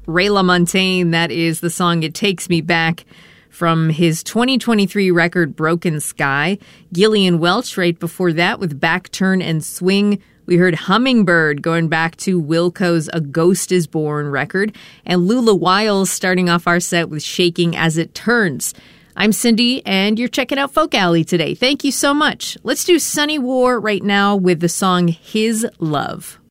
Ray LaMontagne, that is the song It Takes Me Back from his 2023 record Broken Sky. Gillian Welch right before that with Back Turn and Swing. We heard Hummingbird going back to Wilco's A Ghost Is Born record. And Lula Wiles starting off our set with Shaking As It Turns. I'm Cindy, and you're checking out Folk Alley today. Thank you so much. Let's do Sunny War right now with the song His Love.